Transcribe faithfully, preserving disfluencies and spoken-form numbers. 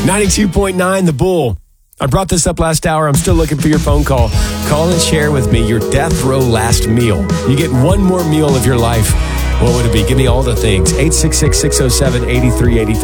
ninety-two point nine The Bull. I brought this up last hour. I'm still looking for your phone call. Call and share with me your death row last meal. You get one more meal of your life. What would it be? Give me all the things. eight six six, six oh seven, eight three eight three.